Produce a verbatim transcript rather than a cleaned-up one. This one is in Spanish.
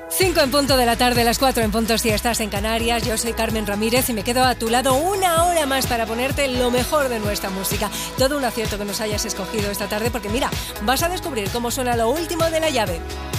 cinco en punto de la tarde, las cuatro en punto si estás en Canarias. Yo soy Carmen Ramírez y me quedo a tu lado una hora más para ponerte lo mejor de nuestra música. Todo un acierto que nos hayas escogido esta tarde porque mira, vas a descubrir cómo suena lo último de La Llave.